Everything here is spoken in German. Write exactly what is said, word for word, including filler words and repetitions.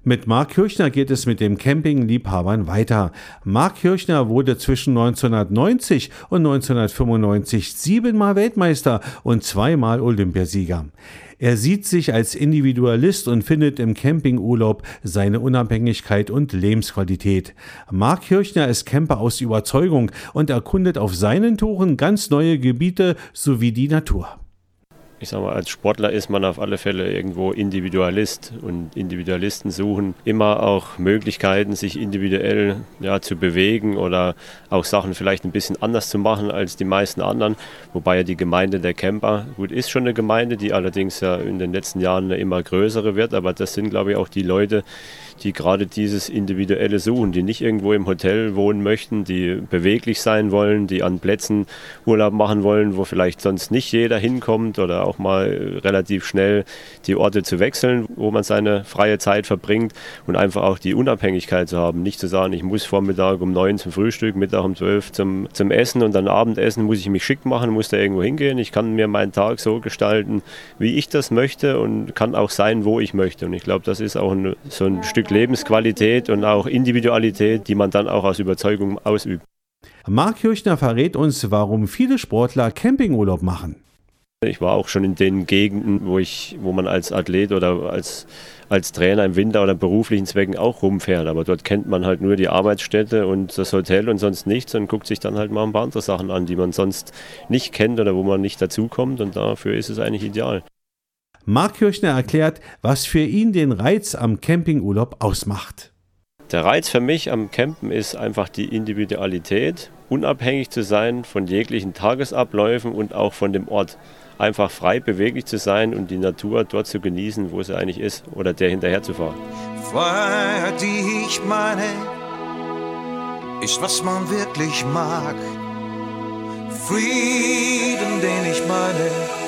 Mit Marc Kirchner geht es mit dem Campingliebhabern weiter. Marc Kirchner wurde zwischen neunzehnhundertneunzig und neunzehnhundertfünfundneunzig siebenmal Weltmeister und zweimal Olympiasieger. Er sieht sich als Individualist und findet im Campingurlaub seine Unabhängigkeit und Lebensqualität. Marc Kirchner ist Camper aus Überzeugung und erkundet auf seinen Touren ganz neue Gebiete sowie die Natur. Ich sage mal, als Sportler ist man auf alle Fälle irgendwo Individualist und Individualisten suchen immer auch Möglichkeiten, sich individuell ja, zu bewegen oder auch Sachen vielleicht ein bisschen anders zu machen als die meisten anderen. Wobei ja die Gemeinde der Camper, gut, ist schon eine Gemeinde, die allerdings ja in den letzten Jahren eine immer größere wird, aber das sind, glaube ich, auch die Leute, die gerade dieses Individuelle suchen, die nicht irgendwo im Hotel wohnen möchten, die beweglich sein wollen, die an Plätzen Urlaub machen wollen, wo vielleicht sonst nicht jeder hinkommt oder auch mal relativ schnell die Orte zu wechseln, wo man seine freie Zeit verbringt und einfach auch die Unabhängigkeit zu haben. Nicht zu sagen, ich muss Vormittag um neun zum Frühstück, Mittag um zwölf zum, zum Essen und dann Abendessen muss ich mich schick machen, muss da irgendwo hingehen. Ich kann mir meinen Tag so gestalten, wie ich das möchte und kann auch sein, wo ich möchte. Und ich glaube, das ist auch ein, so ein Stück Lebensqualität und auch Individualität, die man dann auch aus Überzeugung ausübt. Marc Kirchner verrät uns, warum viele Sportler Campingurlaub machen. Ich war auch schon in den Gegenden, wo, ich, wo man als Athlet oder als, als Trainer im Winter oder beruflichen Zwecken auch rumfährt. Aber dort kennt man halt nur die Arbeitsstätte und das Hotel und sonst nichts und guckt sich dann halt mal ein paar andere Sachen an, die man sonst nicht kennt oder wo man nicht dazukommt. Und dafür ist es eigentlich ideal. Marc Kirchner erklärt, was für ihn den Reiz am Campingurlaub ausmacht. Der Reiz für mich am Campen ist einfach die Individualität, unabhängig zu sein von jeglichen Tagesabläufen und auch von dem Ort. Einfach frei beweglich zu sein und die Natur dort zu genießen, wo sie eigentlich ist, oder der hinterher zu fahren. Freiheit, die ich meine, ist, was man wirklich mag. Frieden, den ich meine,